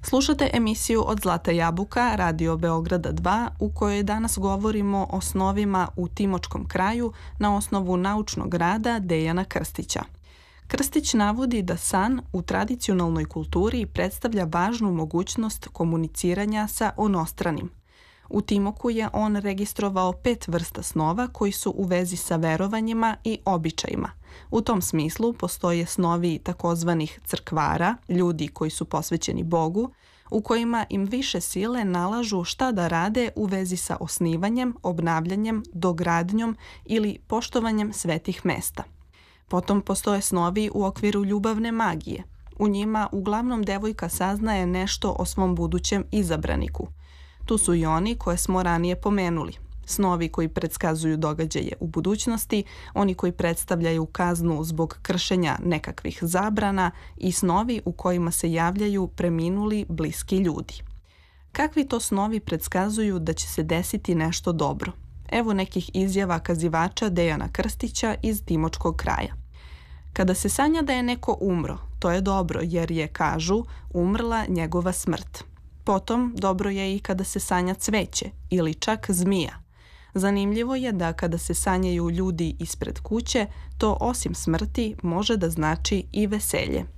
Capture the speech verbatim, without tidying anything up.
Slušate emisiju Od Zlata jabuka, Radio Beograda dva, u kojoj danas govorimo o snovima u Timočkom kraju na osnovu naučnog rada Dejana Krstića. Krstić navodi da san u tradicionalnoj kulturi predstavlja važnu mogućnost komuniciranja sa onostranim. U Timoku je on registrovao pet vrsta snova koji su u vezi sa verovanjima i običajima. U tom smislu postoje snovi takozvanih crkvara, ljudi koji su posvećeni Bogu, u kojima im više sile nalažu šta da rade u vezi sa osnivanjem, obnavljanjem, dogradnjom ili poštovanjem svetih mesta. Potom postoje snovi u okviru ljubavne magije. U njima uglavnom devojka saznaje nešto o svom budućem izabraniku. Tu su i oni koje smo ranije pomenuli. Snovi koji predskazuju događaje u budućnosti, oni koji predstavljaju kaznu zbog kršenja nekakvih zabrana i snovi u kojima se javljaju preminuli bliski ljudi. Kakvi to snovi predskazuju da će se desiti nešto dobro? Evo nekih izjava kazivača Dejana Krstića iz Timočkog kraja. Kada se sanja da je neko umro, to je dobro jer je, kažu, umrla njegova smrt. Potom, dobro je i kada se sanja cveće ili čak zmija. Zanimljivo je da kada se sanjaju ljudi ispred kuće, to osim smrti može da znači i veselje.